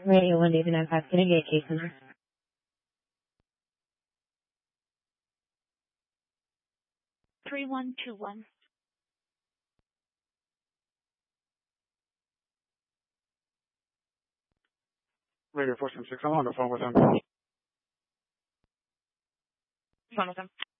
Radio 189.5, can I get a case number? $3121. Radio 476, I'm on the phone with him. Phone with them.